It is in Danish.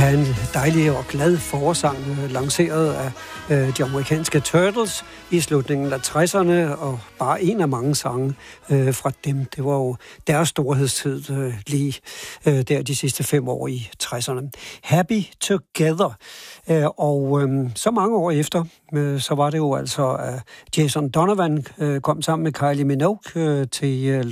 Ja, en dejlig og glad forårsang, lanceret af de amerikanske Turtles i slutningen af 60'erne, og bare en af mange sange fra dem. Det var jo deres storhedstid lige der de sidste 5 år i 60'erne. Happy Together. Og så mange år efter, så var det jo altså, at Jason Donovan kom sammen med Kylie Minogue til